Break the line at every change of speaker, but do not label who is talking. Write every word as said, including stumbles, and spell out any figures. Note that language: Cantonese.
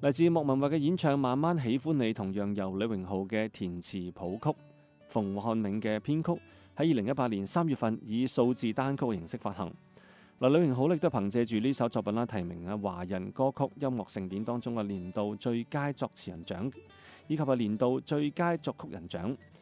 嚟自莫文蔚嘅演唱《慢慢喜歡你》，同樣由李榮浩嘅填詞譜曲，馮漢銘嘅編曲，喺二零一八年三月份以數字單曲形式發行。嗱，李榮浩亦都憑借住呢首作品啦，提名啊華人歌曲音樂盛典當中嘅年度最佳作詞人獎，以及係年度最佳作曲人獎。